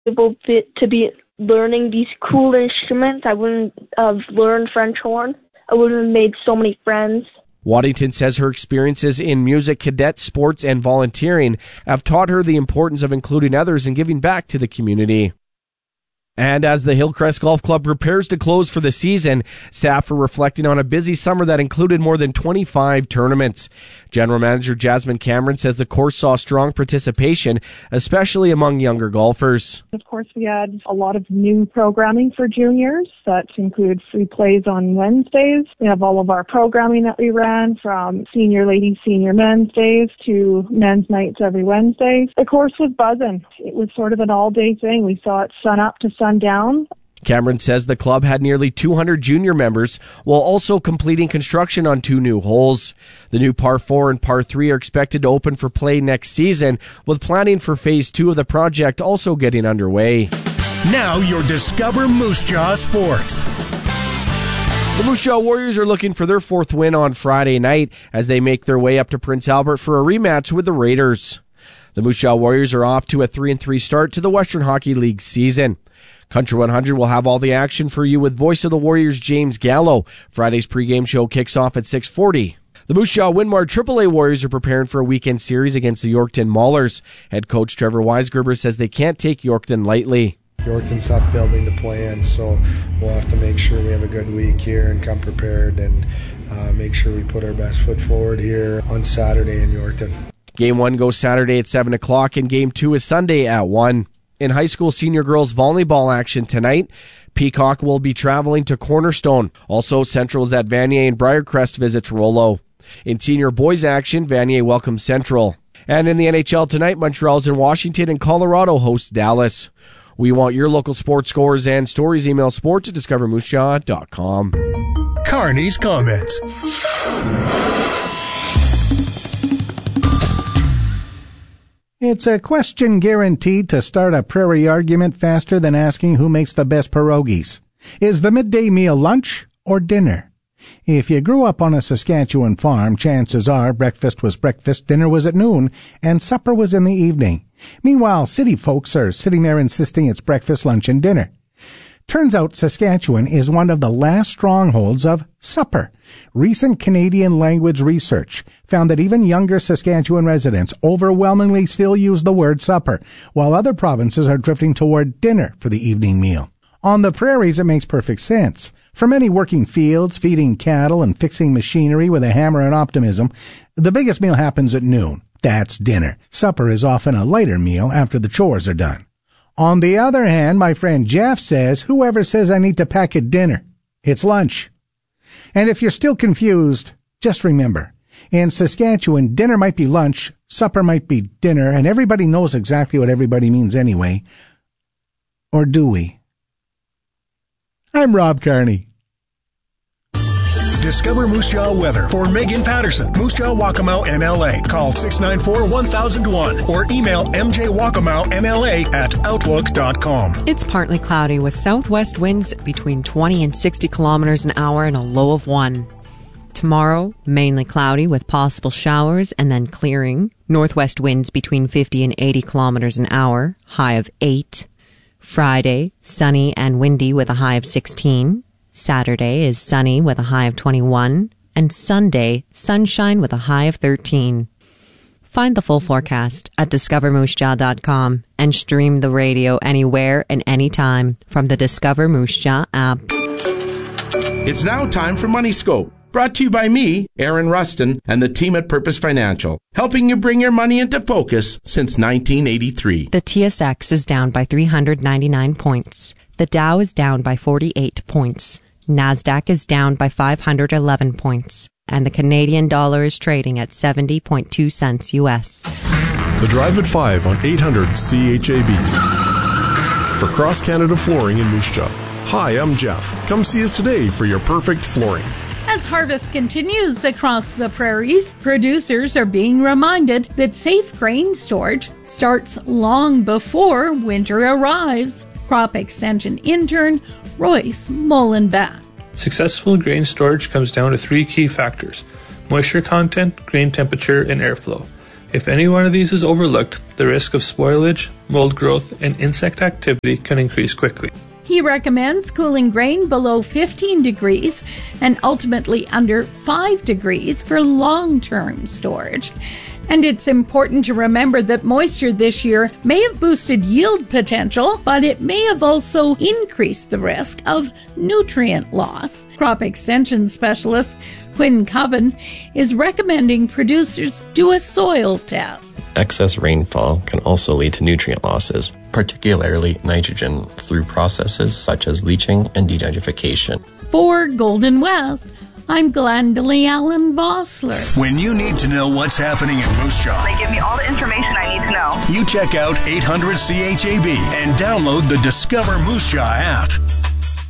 able to be learning these cool instruments. I wouldn't have learned French horn. I wouldn't have made so many friends. Waddington says her experiences in music, cadet sports, and volunteering have taught her the importance of including others and giving back to the community. And as the Hillcrest Golf Club prepares to close for the season, staff are reflecting on a busy summer that included more than 25 tournaments. General Manager Jasmine Cameron says the course saw strong participation, especially among younger golfers. Of course, we had a lot of new programming for juniors that include free plays on Wednesdays. We have all of our programming that we ran, from senior ladies, senior men's days to men's nights every Wednesday. The course was buzzing. It was sort of an all-day thing. We saw it sun up to sundown. Cameron says the club had nearly 200 junior members while also completing construction on 2 new holes. The new par 4 and par 3 are expected to open for play next season, with planning for phase 2 of the project also getting underway. Now your Discover Moose Jaw Sports. The Moose Jaw Warriors are looking for their 4th win on Friday night as they make their way up to Prince Albert for a rematch with the Raiders. The Moose Jaw Warriors are off to a 3-3 start to the Western Hockey League season. Country 100 will have all the action for you with voice of the Warriors James Gallo. Friday's pregame show kicks off at 6:40. The Moose Jaw Winmar AAA Warriors are preparing for a weekend series against the Yorkton Maulers. Head coach Trevor Weisgerber says they can't take Yorkton lightly. Yorkton's tough building to play in, so we'll have to make sure we have a good week here and come prepared and make sure we put our best foot forward here on Saturday in Yorkton. Game 1 goes Saturday at 7 o'clock and Game 2 is Sunday at 1. In high school senior girls volleyball action tonight, Peacock will be traveling to Cornerstone. Also, Central is at Vanier and Briarcrest visits Rollo. In senior boys action, Vanier welcomes Central. And in the NHL tonight, Montreal's in Washington and Colorado hosts Dallas. We want your local sports scores and stories. Email sports@discovermoosejaw.com. Carney's comments. It's a question guaranteed to start a prairie argument faster than asking who makes the best pierogies. Is the midday meal lunch or dinner? If you grew up on a Saskatchewan farm, chances are breakfast was breakfast, dinner was at noon, and supper was in the evening. Meanwhile, city folks are sitting there insisting it's breakfast, lunch, and dinner. Turns out Saskatchewan is one of the last strongholds of supper. Recent Canadian language research found that even younger Saskatchewan residents overwhelmingly still use the word supper, while other provinces are drifting toward dinner for the evening meal. On the prairies, it makes perfect sense. For many working fields, feeding cattle, and fixing machinery with a hammer and optimism, the biggest meal happens at noon. That's dinner. Supper is often a lighter meal after the chores are done. On the other hand, my friend Jeff says, whoever says I need to pack at dinner, it's lunch. And if you're still confused, just remember, in Saskatchewan, dinner might be lunch, supper might be dinner, and everybody knows exactly what everybody means anyway. Or do we? I'm Rob Carney. Discover Moose Jaw weather for Megan Patterson, Moose Jaw Waccamaw NLA. Call 694-1001 or email mjwaccamawnla@outlook.com. It's partly cloudy with southwest winds between 20 and 60 kilometers an hour and a low of 1. Tomorrow, mainly cloudy with possible showers and then clearing. Northwest winds between 50 and 80 kilometers an hour, high of 8. Friday, sunny and windy with a high of 16. Saturday is sunny with a high of 21, and Sunday, sunshine with a high of 13. Find the full forecast at discovermoosejaw.com and stream the radio anywhere and anytime from the Discover Moose Jaw app. It's now time for Money Scope, brought to you by me, Aaron Rustin, and the team at Purpose Financial, helping you bring your money into focus since 1983. The TSX is down by 399 points. The Dow is down by 48 points. NASDAQ is down by 511 points. And the Canadian dollar is trading at 70.2 cents U.S. The Drive at 5 on 800 CHAB. For Cross Canada Flooring in Moose Jaw. Hi, I'm Jeff. Come see us today for your perfect flooring. As harvest continues across the prairies, producers are being reminded that safe grain storage starts long before winter arrives. Crop Extension intern Royce Mullenbeck. Successful grain storage comes down to 3 key factors: moisture content, grain temperature, and airflow. If any one of these is overlooked, the risk of spoilage, mold growth, and insect activity can increase quickly. He recommends cooling grain below 15 degrees and ultimately under 5 degrees for long-term storage. And it's important to remember that moisture this year may have boosted yield potential, but it may have also increased the risk of nutrient loss. Crop extension specialist Quinn Coven is recommending producers do a soil test. Excess rainfall can also lead to nutrient losses, particularly nitrogen, through processes such as leaching and denitrification. For Golden West, I'm Glendalee Allen Vossler. When you need to know what's happening in Moose Jaw, they give me all the information I need to know. You check out 800 CHAB and download the Discover Moose Jaw app.